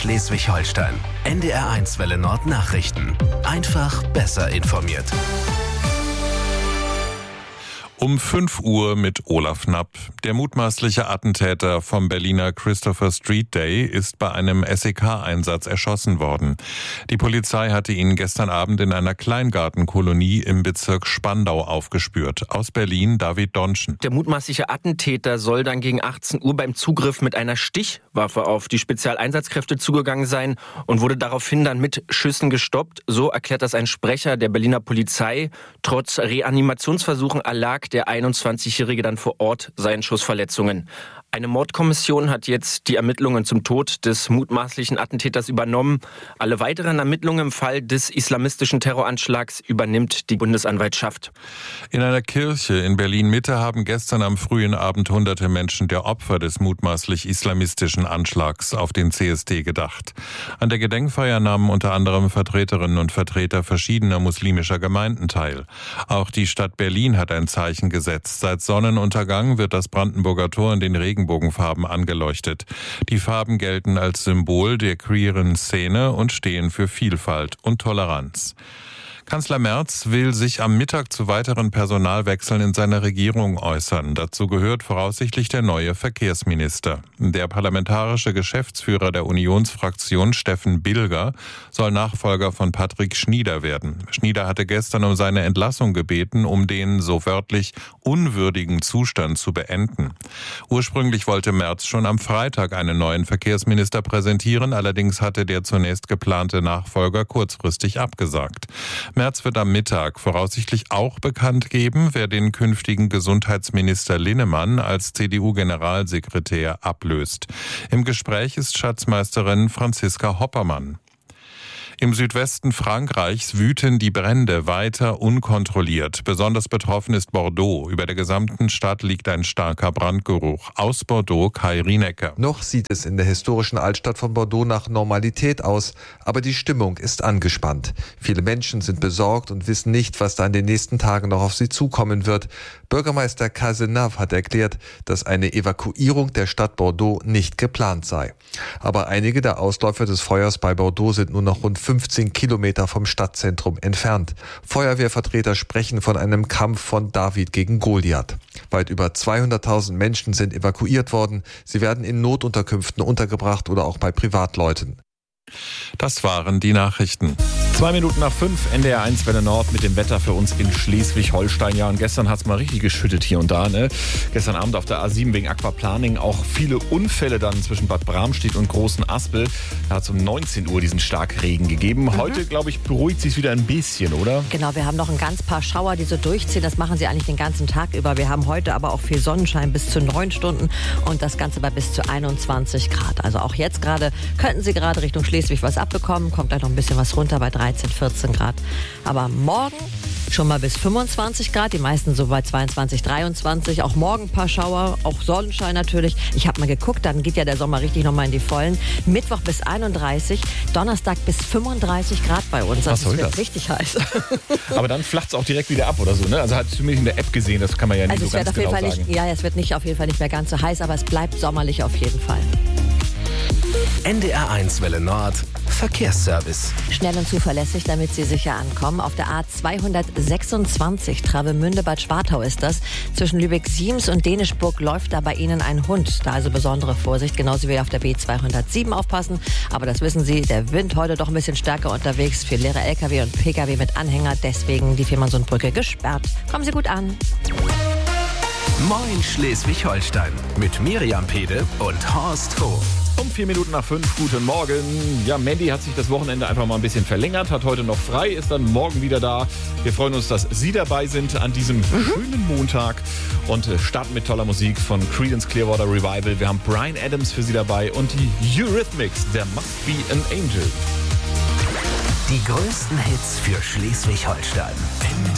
Schleswig-Holstein. NDR1 Welle Nord Nachrichten. Einfach besser informiert. Um 5 Uhr mit Olaf Knapp. Der mutmaßliche Attentäter vom Berliner Christopher Street Day ist bei einem SEK-Einsatz erschossen worden. Die Polizei hatte ihn gestern Abend in einer Kleingartenkolonie im Bezirk Spandau aufgespürt. Aus Berlin David Donschen. Der mutmaßliche Attentäter soll dann gegen 18 Uhr beim Zugriff mit einer Stichwaffe auf die Spezialeinsatzkräfte zugegangen sein und wurde daraufhin dann mit Schüssen gestoppt. So erklärt das ein Sprecher der Berliner Polizei. Trotz Reanimationsversuchen erlag der 21-Jährige dann vor Ort seinen Schussverletzungen. Eine Mordkommission hat jetzt die Ermittlungen zum Tod des mutmaßlichen Attentäters übernommen. Alle weiteren Ermittlungen im Fall des islamistischen Terroranschlags übernimmt die Bundesanwaltschaft. In einer Kirche in Berlin-Mitte haben gestern am frühen Abend hunderte Menschen der Opfer des mutmaßlich islamistischen Anschlags auf den CSD gedacht. An der Gedenkfeier nahmen unter anderem Vertreterinnen und Vertreter verschiedener muslimischer Gemeinden teil. Auch die Stadt Berlin hat ein Zeichen gesetzt. Seit Sonnenuntergang wird das Brandenburger Tor in den Regenbogenfarben angeleuchtet. Die Farben gelten als Symbol der queeren Szene und stehen für Vielfalt und Toleranz. Kanzler Merz will sich am Mittag zu weiteren Personalwechseln in seiner Regierung äußern. Dazu gehört voraussichtlich der neue Verkehrsminister. Der parlamentarische Geschäftsführer der Unionsfraktion, Steffen Bilger, soll Nachfolger von Patrick Schnieder werden. Schnieder hatte gestern um seine Entlassung gebeten, um den, so wörtlich, unwürdigen Zustand zu beenden. Ursprünglich wollte Merz schon am Freitag einen neuen Verkehrsminister präsentieren, allerdings hatte der zunächst geplante Nachfolger kurzfristig abgesagt. Merz wird am Mittag voraussichtlich auch bekannt geben, wer den künftigen Gesundheitsminister Linnemann als CDU-Generalsekretär ablöst. Im Gespräch ist Schatzmeisterin Franziska Hoppermann. Im Südwesten Frankreichs wüten die Brände weiter unkontrolliert. Besonders betroffen ist Bordeaux. Über der gesamten Stadt liegt ein starker Brandgeruch. Aus Bordeaux Kai Rienecker. Noch sieht es in der historischen Altstadt von Bordeaux nach Normalität aus, aber die Stimmung ist angespannt. Viele Menschen sind besorgt und wissen nicht, was da in den nächsten Tagen noch auf sie zukommen wird. Bürgermeister Cazenave hat erklärt, dass eine Evakuierung der Stadt Bordeaux nicht geplant sei. Aber einige der Ausläufer des Feuers bei Bordeaux sind nur noch rund 15 Kilometer vom Stadtzentrum entfernt. Feuerwehrvertreter sprechen von einem Kampf von David gegen Goliath. Weit über 200.000 Menschen sind evakuiert worden. Sie werden in Notunterkünften untergebracht oder auch bei Privatleuten. Das waren die Nachrichten. 5:02, NDR1 Welle Nord mit dem Wetter für uns in Schleswig-Holstein. Ja, und gestern hat es mal richtig geschüttet hier und da. Ne? Gestern Abend auf der A7 wegen Aquaplaning auch viele Unfälle dann zwischen Bad Bramstedt und Großen Aspel. Da hat es um 19 Uhr diesen Starkregen gegeben. Heute, glaube ich, beruhigt sich wieder ein bisschen, oder? Genau, wir haben noch ein ganz paar Schauer, die so durchziehen. Das machen sie eigentlich den ganzen Tag über. Wir haben heute aber auch viel Sonnenschein bis zu 9 Stunden und das Ganze bei bis zu 21 Grad. Also auch jetzt gerade könnten Sie gerade Richtung Schleswig was abbekommen. Kommt gleich noch ein bisschen was runter bei 13, 14 Grad. Aber morgen schon mal bis 25 Grad, die meisten so bei 22, 23. Auch morgen ein paar Schauer, auch Sonnenschein natürlich. Ich habe mal geguckt, dann geht ja der Sommer richtig nochmal in die Vollen. Mittwoch bis 31, Donnerstag bis 35 Grad bei uns. Was soll wird das? richtig heiß. Aber dann flacht es auch direkt wieder ab oder so, ne? Also hat es zumindest in der App gesehen, das kann man ja nicht Also so es wird ganz auf jeden genau Fall sagen. nicht, ja, es wird nicht auf jeden Fall nicht mehr ganz so heiß, aber es bleibt sommerlich auf jeden Fall. NDR1 Welle Nord Verkehrsservice. Schnell und zuverlässig, damit Sie sicher ankommen. Auf der A226 Travemünde-Bad Schwartau ist das. Zwischen Lübeck-Siems und Dänischburg läuft da bei Ihnen ein Hund. Da also besondere Vorsicht, genauso wie auf der B207 aufpassen. Aber das wissen Sie, der Wind heute doch ein bisschen stärker unterwegs für leere LKW und PKW mit Anhänger. Deswegen die Fehmarnsundbrücke gesperrt. Kommen Sie gut an. Moin Schleswig-Holstein mit Miriam Pede und Horst Hof. Um 4:05, guten Morgen. Ja, Mandy hat sich das Wochenende einfach mal ein bisschen verlängert, hat heute noch frei, ist dann morgen wieder da. Wir freuen uns, dass Sie dabei sind an diesem schönen Montag und starten mit toller Musik von Creedence Clearwater Revival. Wir haben Bryan Adams für Sie dabei und die Eurythmics, There Must Be an Angel. Die größten Hits für Schleswig-Holstein.